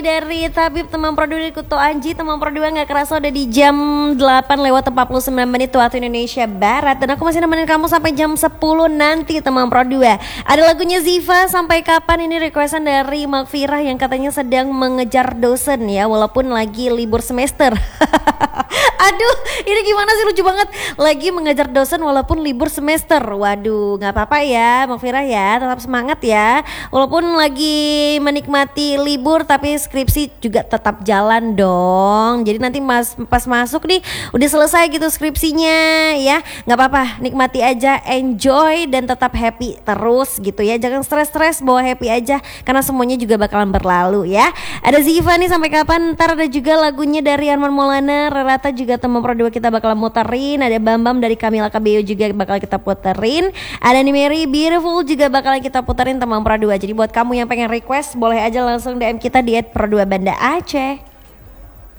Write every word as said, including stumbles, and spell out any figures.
Dari Tabib teman Pro dua dari Kuto Anji, teman Pro dua gak kerasa udah di jam delapan lewat empat puluh sembilan menit waktu Indonesia Barat. Dan aku masih nemenin kamu sampai jam sepuluh nanti teman Pro dua. Ada lagunya Ziva, Sampai Kapan, ini requestan dari Makfirah yang katanya sedang mengejar dosen ya, walaupun lagi libur semester. Aduh, ini gimana sih, lucu banget. Lagi mengejar dosen walaupun libur semester. Waduh, gak apa-apa ya Makfirah ya, tetap semangat ya. Walaupun lagi menikmati libur tapi skripsi juga tetap jalan dong. Jadi nanti mas, pas masuk nih udah selesai gitu skripsinya ya, nggak apa-apa, nikmati aja, enjoy dan tetap happy terus gitu ya. Jangan stres-stres, bawa happy aja karena semuanya juga bakalan berlalu ya. Ada Ziva nih, Sampai Kapan. Ntar ada juga lagunya dari Arman Maulana, Rerata juga teman Pro dua kita bakalan muterin. Ada Bambam dari Kamila Kabeo juga bakal kita puterin. Ada nih Mary Beautiful juga bakalan kita puterin teman Pro dua. Jadi buat kamu yang pengen request boleh aja langsung D M kita di et pro dua Banda Aceh.